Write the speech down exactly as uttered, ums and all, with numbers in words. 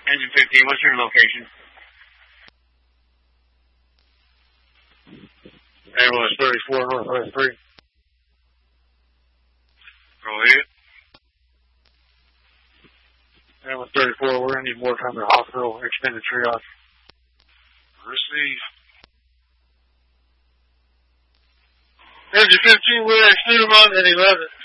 Engine fifteen, what's your location? Ambulance thirty-four, Northwest three. Go ahead. Ambulance thirty-four, we're going to need more time to the hospital, extended triage. Receive. Engine fifteen, we're extended on at eleven.